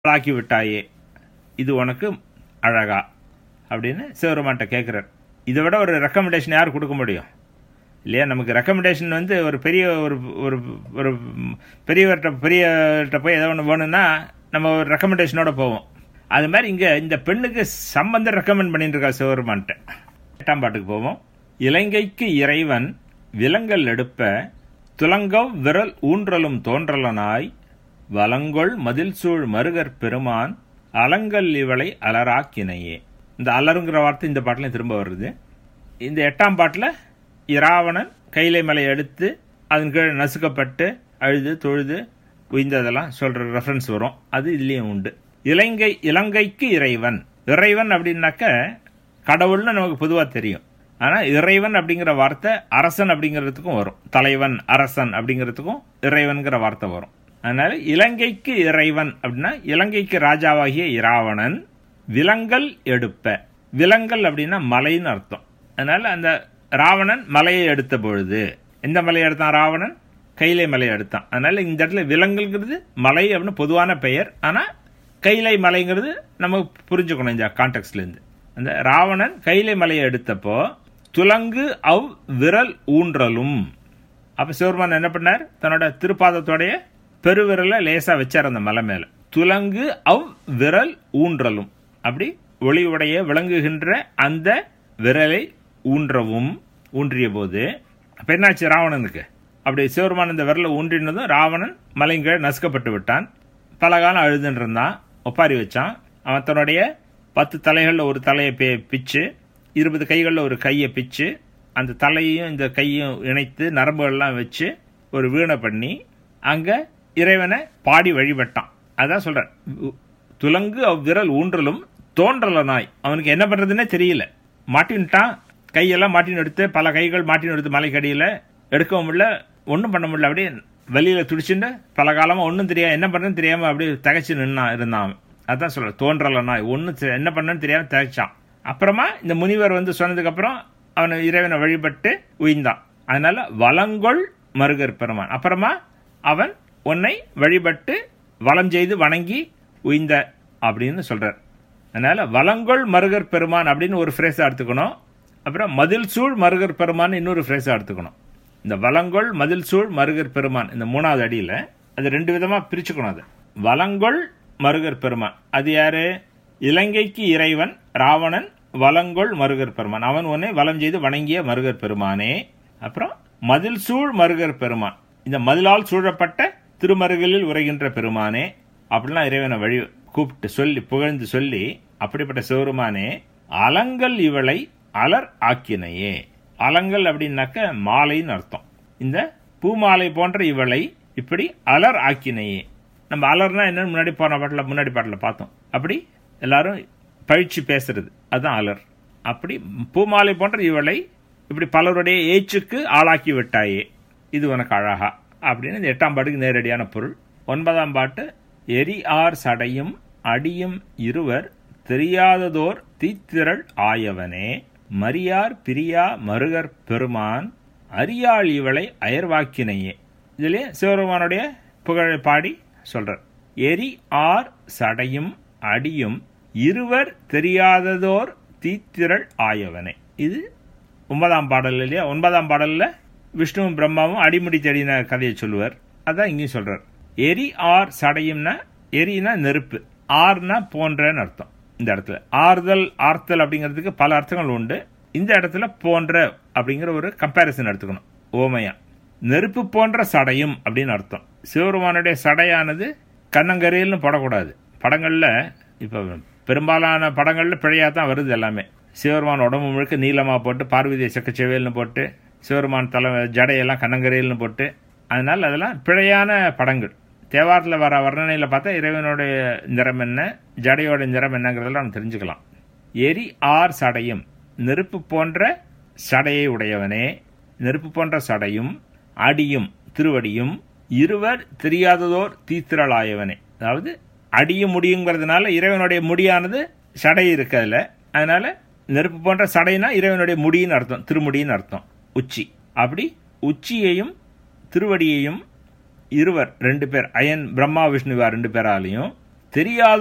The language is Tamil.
ஆக்கி விட்டாயே, இது உனக்கு அழகா அப்படின்னு சிவபெருமான்கிட்ட கேட்குறார். இதை விட ஒரு ரெக்கமெண்டேஷன் யார் கொடுக்க முடியும் இல்லையா? நமக்கு ரெக்கமெண்டேஷன் ஒரு பெரிய ஒரு ஒரு பெரியவர்கிட்ட போய் ஏதோ ஒன்று வேணும்னா நம்ம ஒரு ரெக்கமெண்டேஷனோட போவோம். அது மாதிரி இங்கே இந்த பெண்ணுக்கு சம்பந்தம் ரெக்கமெண்ட் பண்ணிட்டு இருக்கா சிவபெருமான்கிட்ட. 8ஆம் பாட்டுக்கு போவோம். இலங்கைக்கு இறைவன் விலங்கல் எடுப்ப துலங்கவ் விரல் ஊன்றலும் தோன்றலனாய் வலங்கொள் மதில் சூழ் மருகர் பெருமான் அலங்கல் இவளை அலராக்கினையே. இந்த அலருங்கிற வார்த்தை இந்த பாட்டிலையும் திரும்ப வருது. இந்த 8ஆம் பாட்டில் இராவணன் கைலை மலை எடுத்து அதன் கீழே நசுக்கப்பட்டு அழுது தொழுது உய்ந்ததெல்லாம் சொல்ற ரெஃபரன்ஸ் வரும். அது இதுலேயும் உண்டு. இலங்கைக்கு இறைவன், இறைவன் அப்படின்னாக்க கடவுள்னு நமக்கு பொதுவாக தெரியும். ஆனால் இறைவன் அப்படிங்கிற வார்த்தை அரசன் அப்படிங்கிறதுக்கும் வரும். தலைவன் அரசன் அப்படிங்கிறதுக்கும் இறைவன்கிற வார்த்தை வரும். அதனால இலங்கைக்கு இறைவன் அப்படின்னா இலங்கைக்கு ராஜாவாகிய இராவணன் விலங்கல் எடுப்ப. விலங்கல் அப்படின்னா மலைன்னு அர்த்தம். அதனால அந்த ராவணன் மலையை எடுத்த பொழுது, எந்த மலையை எடுத்தான் ராவணன்? கைலை மலையை எடுத்தான். அதனால இந்த இடத்துல விலங்கல்ங்கிறது மலை அப்படின்னு பொதுவான பெயர். ஆனால் கைலை மலைங்கிறது நமக்கு புரிஞ்சுக்கணும் இந்த கான்டெக்ட்லேருந்து. அந்த ராவணன் கைலை மலையை எடுத்தப்போ துலங்கு அவ் விரல் ஊன்றலும். அப்போ சிவபெருமான் என்ன பண்ணார்? தன்னோட திருப்பாதத்தோடைய பெருவிரலை லேசா வச்சார் அந்த மலை மேல. துலங்கு அவ் விரல் ஊன்றலும், அப்படி ஒளி உடைய விளங்குகின்ற அந்த விரலை ஊன்றிய போது அப்ப என்னாச்சு ராவணனுக்கு? அப்படி சிவபெருமான் இந்த விரலை ஊன்றினதும் ராவணன் மலைங்க நசுக்கப்பட்டு விட்டான். பல காலம் அழுதுன்னு இருந்தான், ஒப்பாரி வச்சான். அவன் தன்னுடைய 10 தலைகளில் ஒரு தலையை பிச்சு, 20 கைகளில் ஒரு கையை பிச்சு, அந்த தலையையும் இந்த கையும் இணைத்து நரம்புகள்லாம் வச்சு ஒரு வீணை பண்ணி அங்க இறைவனை பாடி வழிபட்டான். அதான் சொல்ற, துலங்கு அவ்விரல் ஊன்றலும் தோன்றலனாய். அவனுக்கு என்ன பண்றதுன்னே தெரியல, மாட்டின்ட்டான். கையெல்லாம் மாட்டின்னு எடுத்து, பல கைகள் மாட்டின்னு எடுத்து மலைக்கடியில் எடுக்கவும் முடியல, ஒன்றும் பண்ண முடியல. அப்படியே வெளியில துடிச்சுட்டு பல காலமா ஒன்றும் தெரியாது, என்ன பண்றதுன்னு தெரியாம அப்படியே தகைச்சு இருந்தான். அதான் சொல்ற, தோன்றலனாய். ஒன்றும் என்ன பண்ணன்னு தெரியாம தகைச்சான். அப்புறமா இந்த முனிவர் சொன்னதுக்கு அப்புறம் அவனை இறைவனை வழிபட்டு உயிர்ந்தான். அதனால வலங்கொள் மருகர் பெருமான். அப்புறமா அவன் உன்னை வழிபட்டு வலம் செய்து வணங்கி உய்ந்த அப்படின்னு சொல்றார். அதனால வலங்கொள் மருகர் பெருமான் அப்படின்னு ஒரு ஃப்ரேஸா எடுத்துக்கணும். அப்புறம் மதில் சூழ் மருகர் பெருமான் இன்னொரு ஃப்ரேஸா எடுத்துக்கணும். இந்த வலங்கொள் மதில் சூழ் மருகர் பெருமான் இந்த 3வது அடியில அது 2 விதமா பிரிச்சுக்கணும். அது வலங்கொள் மருகர் பெருமான், அது யாரு? இலங்கைக்கு இறைவன் ராவணன் வலங்கொள் மருகர் பெருமான், அவன் உன்னை வலம் செய்து வணங்கிய மருகர் பெருமானே. அப்புறம் மதில் சூழ் மருகர் பெருமான், இந்த மதிலால் சூழப்பட்ட திருமருகலில் உரைகின்ற பெருமானே அப்படிலாம் இறைவனை வழி கூப்பிட்டு சொல்லி புகழ்ந்து சொல்லி, அப்படிப்பட்ட சிவருமானே அலங்கல் இவளை அலர் ஆக்கினையே. அலங்கல் அப்படின்னாக்க மாலைன்னு அர்த்தம். இந்த பூமாலை போன்ற இவளை இப்படி அலர் ஆக்கினையே. நம்ம அலர்னா என்னன்னு முன்னாடி பாட்டில் பார்த்தோம். அப்படி எல்லாரும் பழிச்சு பேசுறது, அதுதான் அலர். அப்படி பூமாலை போன்ற இவளை இப்படி பலருடைய ஏச்சுக்கு ஆளாக்கி விட்டாயே, இது உனக்கு அழகா அப்படின்னு இந்த 8ஆம் பாட்டுக்கு நேரடியான பொருள். 9ஆம் பாட்டு, எரி ஆர் சடையும் அடியும் இருவர் தெரியாததோர் தீத்திரள் ஆயவனே மரியார் பிரியா மருகர் பெருமான் அரியாள் இவளை அயர்வாக்கினையே. இதுலயே சிவபெருமானுடைய புகழை பாடி சொல்றார். எரி ஆர் சடையும் அடியும் இருவர் தெரியாததோர் தீத்திரள் ஆயவனே. இது 9ஆம் பாடல் இல்லையா? 9ஆம் பாடல்ல விஷ்ணுவும் பிரம்மாவும் அடிமுடி தேடின கதையை சொல்லுவார். அதான் இங்கேயும் சொல்றார். எரி ஆர் சடையும்னா, எரினா நெருப்பு, ஆர்னா போன்றன்னு அர்த்தம். இந்த இடத்துல ஆர்த்தல் அப்படிங்கிறதுக்கு பல அர்த்தங்கள் உண்டு. இந்த இடத்துல போன்ற அப்படிங்கிற ஒரு கம்பேரிசன் எடுத்துக்கணும். ஓமையா நெருப்பு போன்ற சடையும் அப்படின்னு அர்த்தம். சிவபெருமானுடைய சடையானது கண்ணங்கரையில்னு போடக்கூடாது. படங்கள்ல இப்ப பெரும்பாலான படங்கள்ல பிழையா தான் வருது எல்லாமே. சிவபெருமான் உடம்பு முழுக்க நீளமா போட்டு, பார்வதியை செக்கச்செவேல்னு போட்டு, சிவபெருமான் தலை ஜடையெல்லாம் கண்ணங்கரையில்னு போட்டு, அதனால அதெல்லாம் பிழையான படங்கள். தேவாரத்தில் வர வர்ணனையில் பார்த்தா இறைவனுடைய நிறம் என்ன, ஜடையோட நிறம் என்னங்கிறதெல்லாம் நம்ம தெரிஞ்சுக்கலாம். எரி ஆர் சடையும், நெருப்பு போன்ற சடையை உடையவனே, நெருப்பு போன்ற சடையும் அடியும் திருவடியும் இருவர் தெரியாததோர் தீத்திரளாயவனே. அதாவது அடியும் முடியுங்கிறதுனால இறைவனுடைய முடியானது சடை இருக்கிறதுல, அதனால நெருப்பு போன்ற சடைனா இறைவனுடைய முடின்னு அர்த்தம், திருமுடின்னு அர்த்தம், உச்சி. அப்படி உச்சியையும் திருவடியையும் இருவர் 2 பேர், அயன் பிரம்மா விஷ்ணுவா 2 பேராலையும் தெரியாத